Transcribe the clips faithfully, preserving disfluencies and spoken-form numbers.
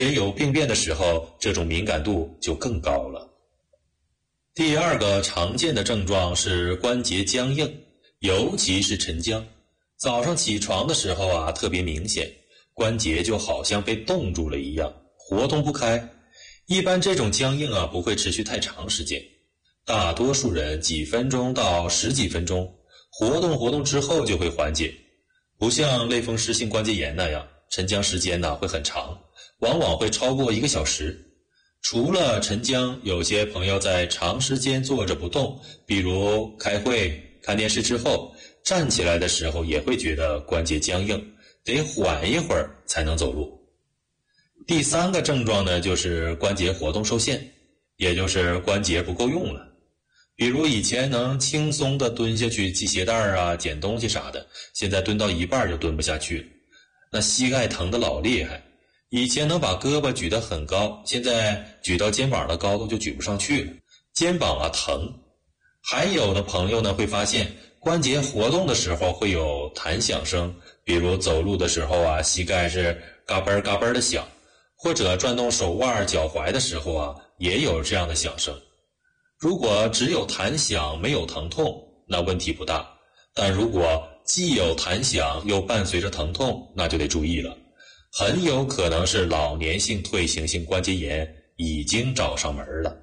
也有病变的时候，这种敏感度就更高了。第二个常见的症状是关节僵硬，尤其是晨僵。早上起床的时候啊，特别明显，关节就好像被冻住了一样，活动不开。一般这种僵硬啊，不会持续太长时间，大多数人几分钟到十几分钟，活动活动之后就会缓解。不像类风湿性关节炎那样，晨僵时间呢会很长，往往会超过一个小时。除了晨僵，有些朋友在长时间坐着不动，比如开会、看电视之后，站起来的时候也会觉得关节僵硬，得缓一会儿才能走路。第三个症状呢，就是关节活动受限，也就是关节不够用了。比如以前能轻松地蹲下去系鞋带啊、捡东西啥的，现在蹲到一半就蹲不下去了，那膝盖疼得老厉害。以前能把胳膊举得很高，现在举到肩膀的高度就举不上去了，肩膀啊疼。还有的朋友呢会发现关节活动的时候会有弹响声，比如走路的时候啊，膝盖是嘎嘣嘎嘣的响，或者转动手腕脚踝的时候啊，也有这样的响声。如果只有弹响没有疼痛，那问题不大，但如果既有弹响又伴随着疼痛，那就得注意了，很有可能是老年性退行性关节炎已经找上门了。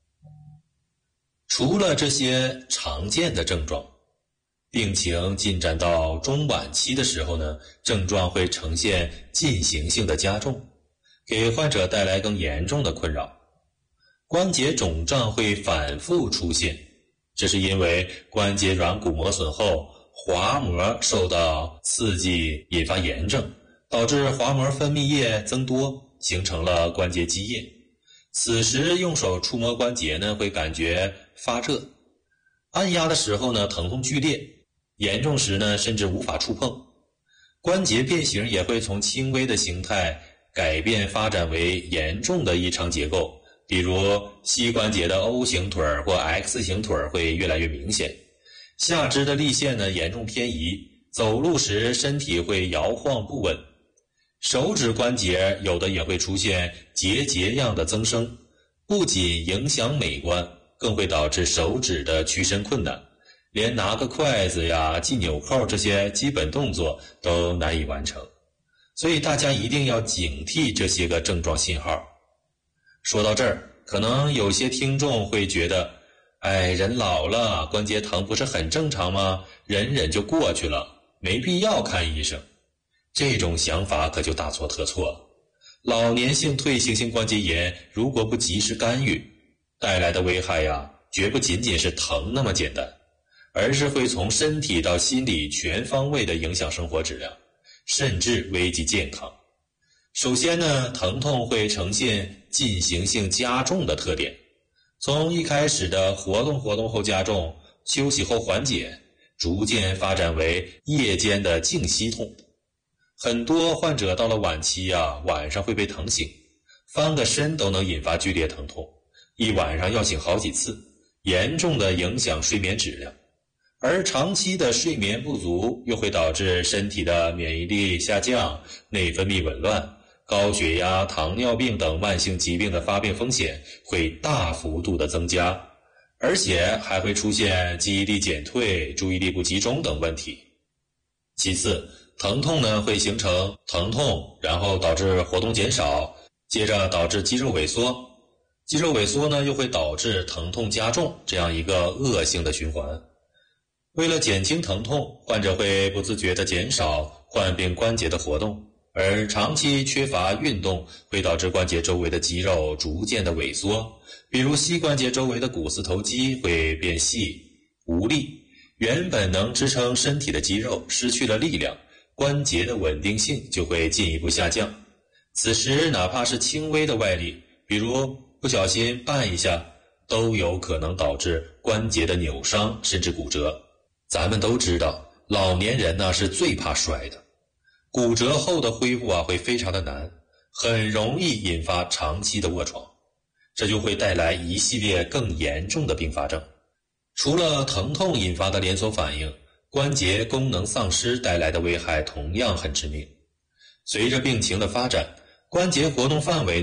除了这些常见的症状，病情进展到中晚期的时候呢，症状会呈现进行性的加重，给患者带来更严重的困扰。关节肿胀会反复出现，这是因为关节软骨磨损后，滑膜受到刺激引发炎症，导致滑膜分泌液增多，形成了关节积液。此时用手触摸关节呢，会感觉发热，按压的时候呢，疼痛剧烈，严重时呢，甚至无法触碰。关节变形也会从轻微的形态改变发展为严重的异常结构，比如膝关节的 O 型腿或 X 型腿会越来越明显，下肢的力线呢严重偏移，走路时身体会摇晃不稳。手指关节有的也会出现结节样的增生，不仅影响美观，更会导致手指的屈伸困难，连拿个筷子呀、系纽扣这些基本动作都难以完成。所以大家一定要警惕这些个症状信号。说到这儿，可能有些听众会觉得，哎，人老了，关节疼不是很正常吗？忍忍就过去了，没必要看医生。这种想法可就大错特错了。老年性退行性关节炎如果不及时干预，带来的危害呀，绝不仅仅是疼那么简单，而是会从身体到心理全方位的影响生活质量，甚至危及健康。首先呢，疼痛会呈现进行性加重的特点，从一开始的活动活动后加重，休息后缓解，逐渐发展为夜间的静息痛。很多患者到了晚期啊，晚上会被疼醒，翻个身都能引发剧烈疼痛，一晚上要醒好几次，严重的影响睡眠质量。而长期的睡眠不足又会导致身体的免疫力下降，内分泌紊乱，高血压、糖尿病等慢性疾病的发病风险会大幅度的增加，而且还会出现记忆力减退、注意力不集中等问题。其次，疼痛呢会形成疼痛，然后导致活动减少，接着导致肌肉萎缩，肌肉萎缩呢又会导致疼痛加重，这样一个恶性的循环。为了减轻疼痛，患者会不自觉地减少患病关节的活动，而长期缺乏运动会导致关节周围的肌肉逐渐的萎缩，比如膝关节周围的股四头肌会变细无力，原本能支撑身体的肌肉失去了力量，关节的稳定性就会进一步下降。此时哪怕是轻微的外力，比如不小心绊一下，都有可能导致关节的扭伤甚至骨折。咱们都知道，老年人呢是最怕摔的，骨折后的恢复啊会非常的难，很容易引发长期的卧床，这就会带来一系列更严重的并发症。除了疼痛引发的连锁反应，关节功能丧失带来的危害同样很致命。随着病情的发展， 关节活动范围